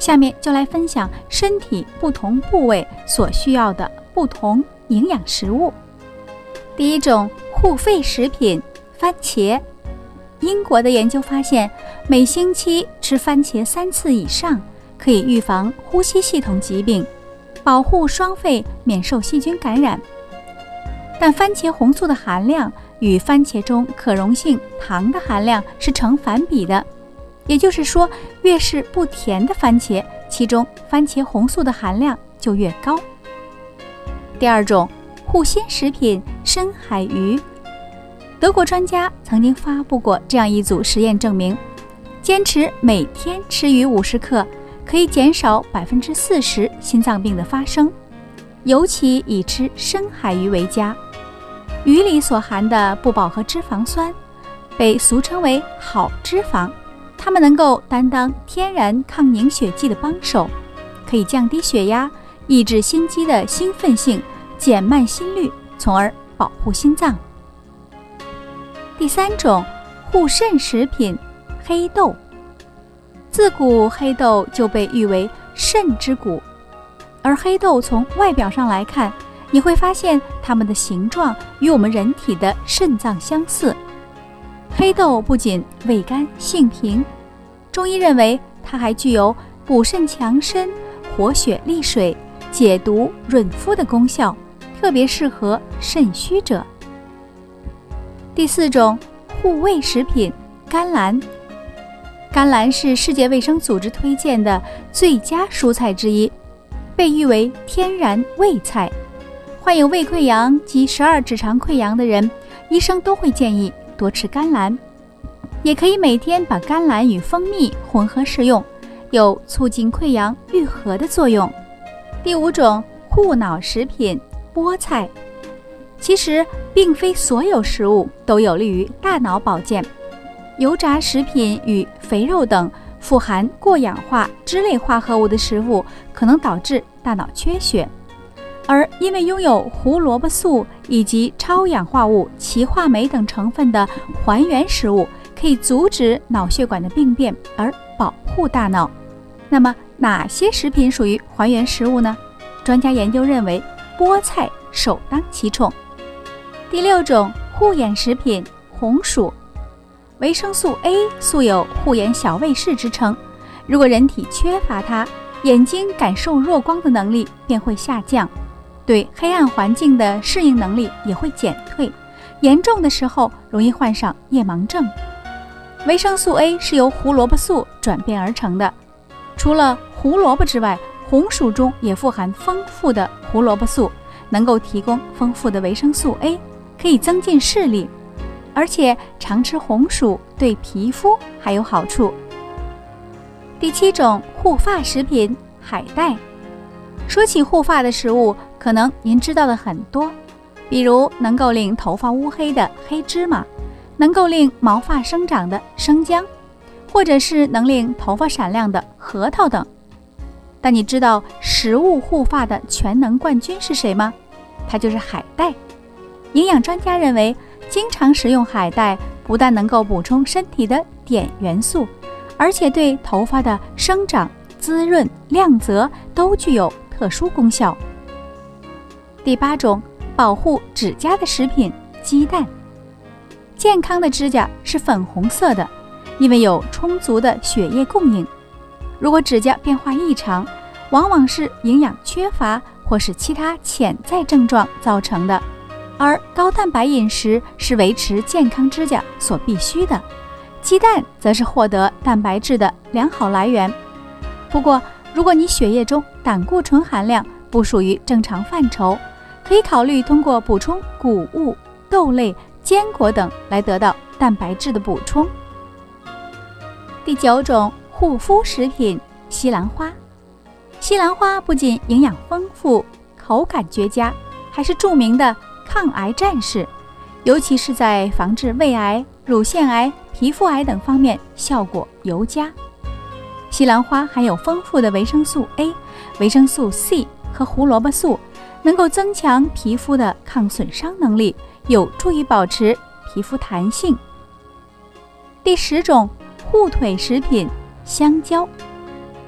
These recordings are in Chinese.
下面就来分享身体不同部位所需要的不同营养食物。第一种护肺食品，番茄。英国的研究发现，每星期吃番茄3次以上，可以预防呼吸系统疾病，保护双肺免受细菌感染。但番茄红素的含量与番茄中可溶性糖的含量是成反比的，也就是说，越是不甜的番茄，其中番茄红素的含量就越高。第二种护心食品，深海鱼。德国专家曾经发布过这样一组实验，证明坚持每天吃鱼50克，可以减少40%心脏病的发生，尤其以吃深海鱼为佳。鱼里所含的不饱和脂肪酸被俗称为好脂肪，它们能够担当天然抗凝血剂的帮手，可以降低血压，抑制心肌的兴奋性，减慢心率，从而保护心脏。第三种护肾食品，黑豆。自古黑豆就被誉为肾之谷，而黑豆从外表上来看，你会发现它们的形状与我们人体的肾脏相似。黑豆不仅味甘性平，中医认为它还具有补肾强身、活血利水、解毒润肤的功效，特别适合肾虚者。第四种护胃食品，甘蓝。甘蓝是世界卫生组织推荐的最佳蔬菜之一，被誉为天然胃菜。患有胃溃疡及12指肠溃疡的人，医生都会建议多吃甘蓝，也可以每天把甘蓝与蜂蜜混合食用，有促进溃疡愈合的作用。第五种护脑食品，菠菜。其实并非所有食物都有利于大脑保健，油炸食品与肥肉等富含过氧化脂类化合物的食物可能导致大脑缺血，而因为拥有胡萝卜素以及超氧化物歧化酶等成分的还原食物，可以阻止脑血管的病变而保护大脑。那么哪些食品属于还原食物呢？专家研究认为，菠菜首当其冲。第六种护眼食品，红薯。维生素 A 素有护眼小卫士之称，如果人体缺乏它，眼睛感受弱光的能力便会下降，对黑暗环境的适应能力也会减退，严重的时候容易患上夜盲症。维生素 A 是由胡萝卜素转变而成的，除了胡萝卜之外，红薯中也富含丰富的胡萝卜素，能够提供丰富的维生素 A， 可以增进视力，而且常吃红薯对皮肤还有好处。第七种护发食品，海带。说起护发的食物，可能您知道的很多，比如能够令头发乌黑的黑芝麻，能够令毛发生长的生姜，或者是能令头发闪亮的核桃等。但你知道食物护发的全能冠军是谁吗？它就是海带。营养专家认为，经常食用海带不但能够补充身体的碘元素，而且对头发的生长、滋润、亮泽都具有特殊功效。第八种保护指甲的食品，鸡蛋。健康的指甲是粉红色的，因为有充足的血液供应。如果指甲变化异常，往往是营养缺乏或是其他潜在症状造成的，而高蛋白饮食是维持健康指甲所必须的，鸡蛋则是获得蛋白质的良好来源。不过，如果你血液中胆固醇含量不属于正常范畴，可以考虑通过补充谷物、豆类、坚果等来得到蛋白质的补充。第九种护肤食品，西兰花。西兰花不仅营养丰富、口感绝佳，还是著名的抗癌战士，尤其是在防治胃癌、乳腺癌、皮肤癌等方面效果尤佳。西兰花含有丰富的维生素 A、维生素 C 和胡萝卜素，能够增强皮肤的抗损伤能力，有助于保持皮肤弹性。第十种护腿食品，香蕉。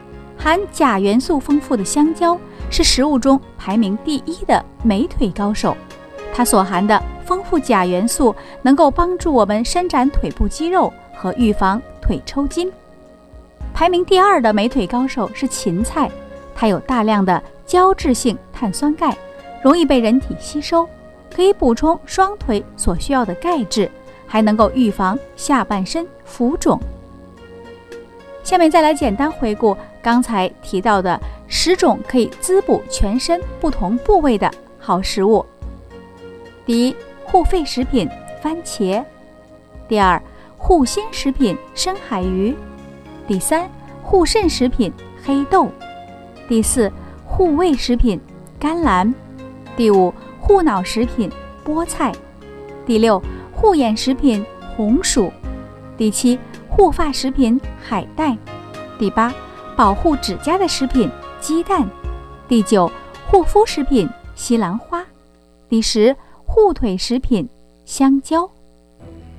含钾元素丰富的香蕉是食物中排名第1的美腿高手，它所含的丰富钾元素能够帮助我们伸展腿部肌肉和预防腿抽筋。排名第2的美腿高手是芹菜，它有大量的胶质性碳酸钙，容易被人体吸收，可以补充双腿所需要的钙质，还能够预防下半身浮肿。下面再来简单回顾刚才提到的10种可以滋补全身不同部位的好食物。第一，护肺食品番茄；第2，护心食品深海鱼；第3，护肾食品黑豆；第4，护胃食品甘蓝；第5，护脑食品菠菜；第6，护眼食品红薯；第7，护发食品海带；第8，保护指甲的食品鸡蛋；第9，护肤食品西兰花；第10，护腿食品香蕉。